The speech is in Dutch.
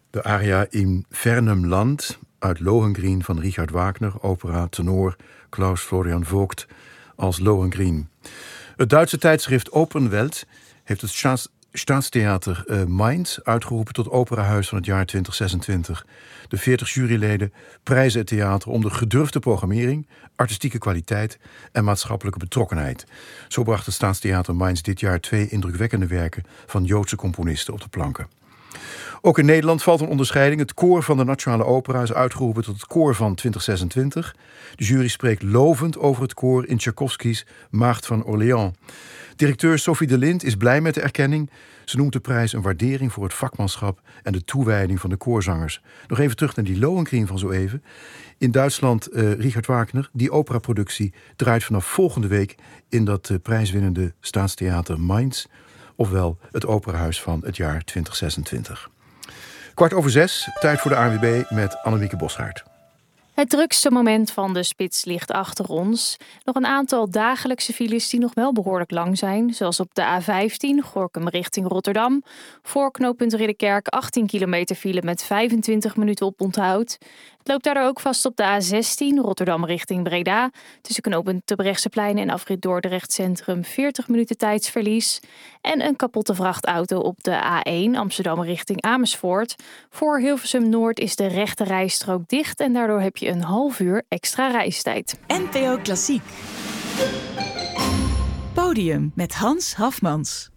De aria In fernem Land uit Lohengrin van Richard Wagner, opera tenor Klaus Florian Vogt als Lohengrin. Het Duitse tijdschrift Opernwelt heeft het Staatstheater Mainz uitgeroepen tot operahuis van het jaar 2026. De 40 juryleden prijzen het theater om de gedurfde programmering, artistieke kwaliteit en maatschappelijke betrokkenheid. Zo bracht het Staatstheater Mainz dit jaar 2 indrukwekkende werken van Joodse componisten op de planken. Ook in Nederland valt een onderscheiding. Het koor van de Nationale Opera is uitgeroepen tot het koor van 2026. De jury spreekt lovend over het koor in Tchaikovskys Maagd van Orléans. Directeur Sophie de Lind is blij met de erkenning. Ze noemt de prijs een waardering voor het vakmanschap en de toewijding van de koorzangers. Nog even terug naar die Lohengrin van zo even. In Duitsland, Richard Wagner, die operaproductie draait vanaf volgende week in dat prijswinnende Staatstheater Mainz, ofwel het operahuis van het jaar 2026. 5:15, tijd voor de ANWB met Annemieke Bosgaard. Het drukste moment van de spits ligt achter ons. Nog een aantal dagelijkse files die nog wel behoorlijk lang zijn. Zoals op de A15, Gorinchem richting Rotterdam. Voor knooppunt Ridderkerk 18 kilometer file met 25 minuten oponthoud. Het loopt daardoor ook vast op de A16, Rotterdam richting Breda. Tussen knooppunt Terbrechtseplein en afrit Dordrecht Centrum 40 minuten tijdsverlies. En een kapotte vrachtauto op de A1, Amsterdam richting Amersfoort. Voor Hilversum Noord is de rechte rijstrook dicht en daardoor heb je een half uur extra reistijd. NPO Klassiek. Podium met Hans Hafmans.